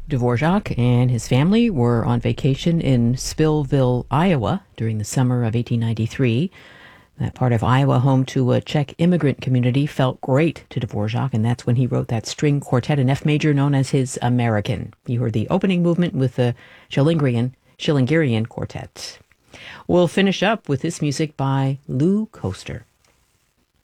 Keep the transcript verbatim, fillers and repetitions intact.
Dvorak and his family were on vacation in Spillville, Iowa during the summer of eighteen ninety-three. That part of Iowa, home to a Czech immigrant community, felt great to Dvorak, and that's when he wrote that string quartet in F major known as his American. You heard the opening movement with the Schillingerian, Schillingerian Quartet. We'll finish up with this music by Lou Koster.